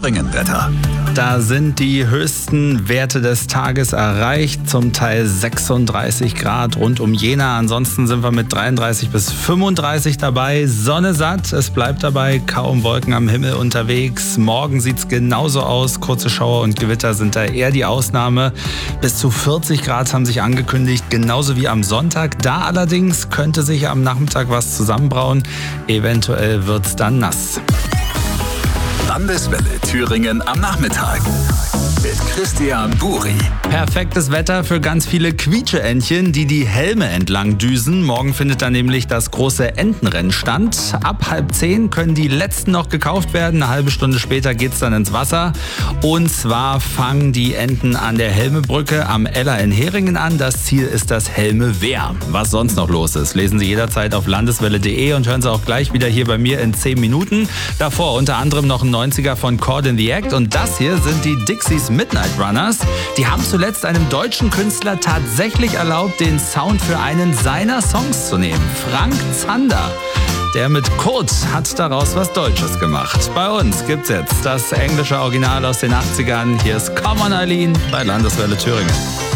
Thüringen-Wetter. Da sind die höchsten Werte des Tages erreicht, zum Teil 36 Grad rund um Jena. Ansonsten sind wir mit 33 bis 35 dabei. Sonne satt, es bleibt dabei, kaum Wolken am Himmel unterwegs. Morgen sieht es genauso aus, kurze Schauer und Gewitter sind da eher die Ausnahme. Bis zu 40 Grad haben sich angekündigt, genauso wie am Sonntag. Da allerdings könnte sich am Nachmittag was zusammenbrauen. Eventuell wird es dann nass. Landeswelle Thüringen am Nachmittag mit Christian Buri. Perfektes Wetter für ganz viele Quietscheentchen, die die Helme entlang düsen. Morgen findet dann nämlich das große Entenrennen statt. Ab 9:30 können die letzten noch gekauft werden. Eine halbe Stunde später geht's dann ins Wasser. Und zwar fangen die Enten an der Helmebrücke am Eller in Heringen an. Das Ziel ist das Helme-Wehr. Was sonst noch los ist, lesen Sie jederzeit auf landeswelle.de und hören Sie auch gleich wieder hier bei mir in 10 Minuten. Davor unter anderem noch ein 90er von Caught in the Act. Und das hier sind die Dixies Midnight Runners. Die haben zuletzt einem deutschen Künstler tatsächlich erlaubt, den Sound für einen seiner Songs zu nehmen. Frank Zander. Der mit Kurt hat daraus was Deutsches gemacht. Bei uns gibt's jetzt das englische Original aus den 80ern. Hier ist Come on Eileen bei Landeswelle Thüringen.